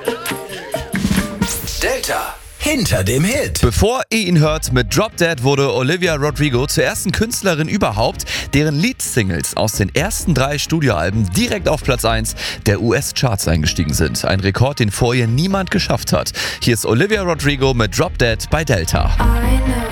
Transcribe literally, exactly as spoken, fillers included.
Delta hinter dem Hit. Bevor ihr ihn hört, mit Drop Dead wurde Olivia Rodrigo zur ersten Künstlerin überhaupt, deren Lead-Singles aus den ersten drei Studioalben direkt auf Platz eins der U S-Charts eingestiegen sind. Ein Rekord, den vor ihr niemand geschafft hat. Hier ist Olivia Rodrigo mit Drop Dead bei Delta. I know.